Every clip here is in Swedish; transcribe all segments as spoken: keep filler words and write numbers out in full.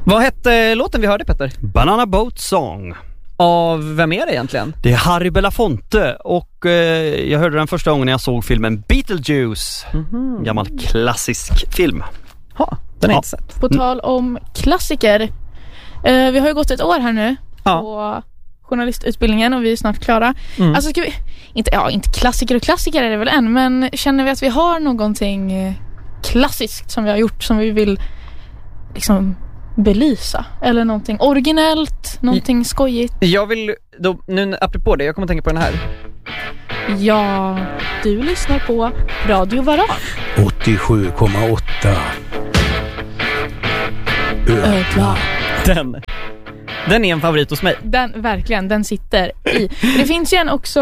Vad hette låten vi hörde, Petter? Banana Boat Song. Av vem är det egentligen? Det är Harry Belafonte och eh, jag hörde den första gången jag såg filmen Beetlejuice. Mm-hmm. Gammal klassisk film. Ja, den är ja. inte sett. På tal om klassiker. Eh, vi har ju gått ett år här nu ja. på journalistutbildningen och vi är snart klara. Mm. Alltså ska vi, inte, ja, inte klassiker och klassiker är det väl än, men känner vi att vi har någonting eh, klassiskt som vi har gjort som vi vill liksom belysa? Eller någonting originellt, någonting skojigt? Jag vill, då, nu apropå det, jag kommer att tänka på den här. Ja, du lyssnar på Radio Varan. åttiosju komma åtta Ödla. Den. Den är en favorit hos mig. Den, verkligen, den sitter i. Det finns ju en också...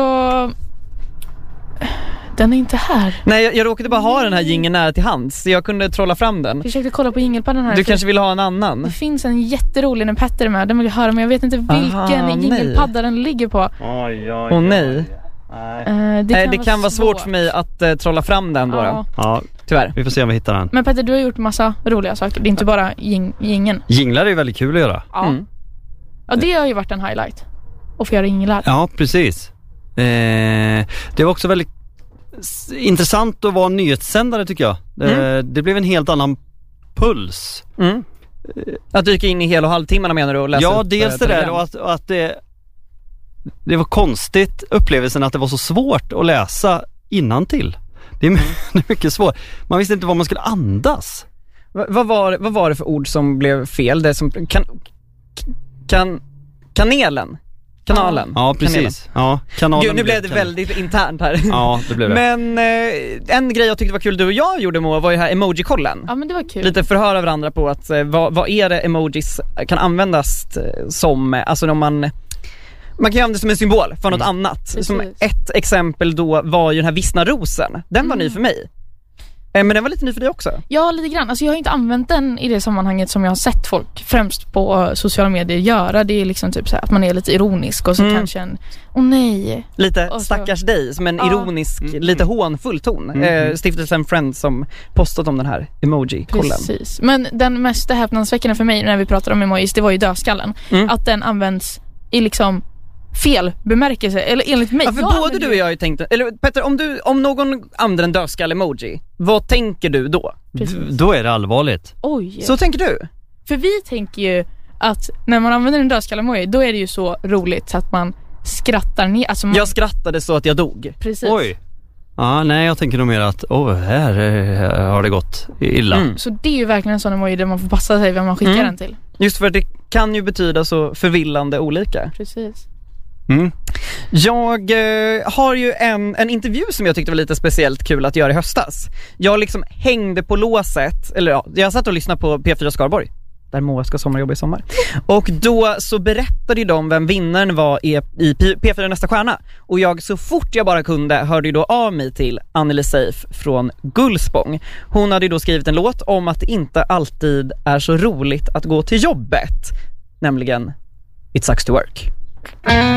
Den är inte här. Nej, jag, jag råkade bara ha den här jingeln nära till hands, så jag kunde trolla fram den. Jag försökte kolla på jingelpadden här. Du kanske vill ha en annan? Det finns en jätterolig när Petter är med. Den vill jag höra, men jag vet inte vilken Aha, jingelpadda den ligger på. Oj, oj, Åh nej. Uh, det kan, Nej, det vara, kan vara svårt för mig att uh, trolla fram den då, Ja. då. Ja, Tyvärr. vi får se om vi hittar den. Men Petter, du har gjort massa roliga saker. Det är inte bara jing- jingeln. Jinglar är ju väldigt kul att göra. Ja. Mm. Ja, det har ju varit en highlight. Och få göra jinglar. Ja, precis. Eh, det var också väldigt s- intressant att vara nyhetssändare, tycker jag. Mm. Eh, det blev en helt annan puls. Mm. Att dyka in i hel- och halvtimmarna menar du och läsa Ja, upp, dels eh, det där telegram. och att, och att det, det var konstigt upplevelsen att det var så svårt att läsa innantill. Det är, my- det är mycket svårt. Man visste inte vad man skulle andas. Va, vad, var, vad var det för ord som blev fel? Det som kan, kan kanelen. Kanalen. Ja, precis. Ja, kanalen. Gud, nu blev det kan- väldigt internt här. Ja, det blev det. Men eh, en grej jag tyckte var kul du och jag gjorde, Moa, var ju här emoji-kollen. Ja, men det var kul. Lite förhöra varandra på att eh, vad, vad är det emojis kan användas eh, som, eh, alltså när man man kan ju använda det som en symbol för något Mm. annat. Precis. Som ett exempel då var ju den här vissna rosen. Den var Mm. ny för mig. Eh, men den var lite ny för dig också. Ja, lite grann. Alltså jag har inte använt den i det sammanhanget som jag har sett folk främst på sociala medier göra. Det är liksom typ så här att man är lite ironisk och så Mm. kanske en, åh nej. Lite Och så- stackars dig, som en Ja. ironisk, Mm. lite hånfull ton. Mm. Eh, Stiftelsen Friends som postat om den här emoji-kollen. Precis. Men den mest häpnadsväckande för mig när vi pratar om emojis, det var ju dödskallen. Mm. Att den används i liksom fel bemärkelse, eller enligt mig. Ja, för Jag både använder du ju- och jag har ju tänkt, eller Petter, om, du, om någon använder en dödskalle-emoji, vad tänker du då? Precis. D- då är det allvarligt. Oj. Så tänker du? För vi tänker ju att när man använder en dödskalle-emoji, då är det ju så roligt så att man skrattar ner. Alltså man, Jag skrattade så att jag dog. precis. Oj. Ja, nej, jag tänker nog mer att åh, här, här har det gått illa. Mm. Så det är ju verkligen en sån emoji där man får passa sig vem man skickar Mm. den till. Just för det kan ju betyda så förvillande olika. Precis. Mm. Jag eh, har ju en, en intervju som jag tyckte var lite speciellt kul att göra i höstas. Jag liksom hängde på låset, eller ja, jag satt och lyssnade på P fyra Skarborg, där Moa ska sommarjobba i sommar. Och då så berättade ju de vem vinnaren var i, i P fyra Nästa Stjärna. Och jag så fort jag bara kunde hörde ju då av mig till Anneli Seif från Gullspång. Hon hade ju då skrivit en låt om att det inte alltid är så roligt att gå till jobbet. Nämligen It Sucks to Work.